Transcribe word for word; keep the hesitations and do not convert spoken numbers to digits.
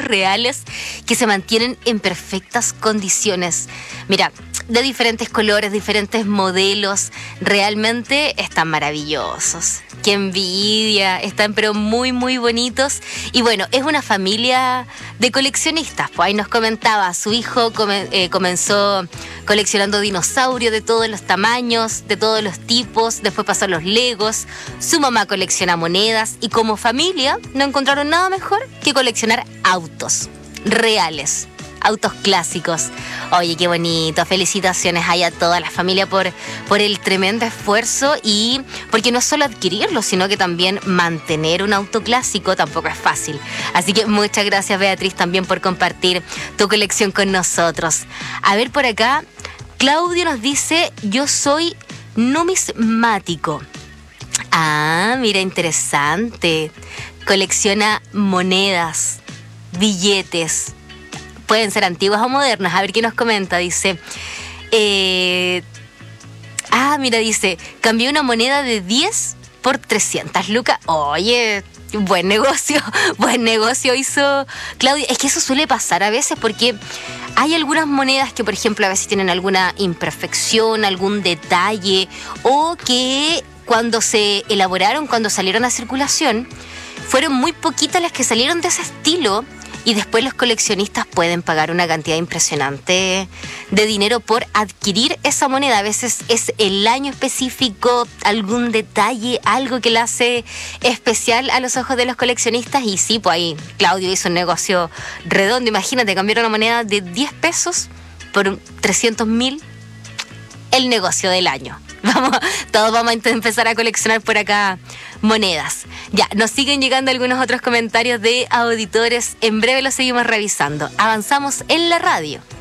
reales que se mantienen en perfectas condiciones. Mira, de diferentes colores, diferentes modelos, realmente están maravillosos. ¡Qué envidia! Están pero muy, muy bonitos. Y bueno, es una familia de coleccionistas. Pues ahí nos comentaba, su hijo come, eh, comenzó coleccionando dinosaurios de todos los tamaños, de todos los tipos, después pasó a los Legos, su mamá colecciona monedas y como familia no encontraron nada mejor que coleccionar autos reales. Autos clásicos. Oye, qué bonito. Felicitaciones ahí a toda la familia por, por el tremendo esfuerzo y porque no es solo adquirirlo, sino que también mantener un auto clásico tampoco es fácil. Así que muchas gracias, Beatriz, también por compartir tu colección con nosotros. A ver, por acá, Claudio nos dice, yo soy numismático. Ah, mira, interesante. Colecciona monedas, billetes. Pueden ser antiguas o modernas. A ver qué nos comenta. Dice, eh, ah, mira, dice, cambié una moneda de diez por trescientas lucas. Oye, buen negocio, buen negocio hizo Claudia. Es que eso suele pasar a veces porque hay algunas monedas que, por ejemplo, a veces tienen alguna imperfección, algún detalle, o que cuando se elaboraron, cuando salieron a circulación, fueron muy poquitas las que salieron de ese estilo. Y después los coleccionistas pueden pagar una cantidad impresionante de dinero por adquirir esa moneda. A veces es el año específico, algún detalle, algo que la hace especial a los ojos de los coleccionistas. Y sí, pues ahí Claudio hizo un negocio redondo. Imagínate, cambiar una moneda de diez pesos por trescientos mil, el negocio del año. Vamos, todos vamos a empezar a coleccionar por acá monedas. Ya, nos siguen llegando algunos otros comentarios de auditores. En breve los seguimos revisando. Avanzamos en la radio.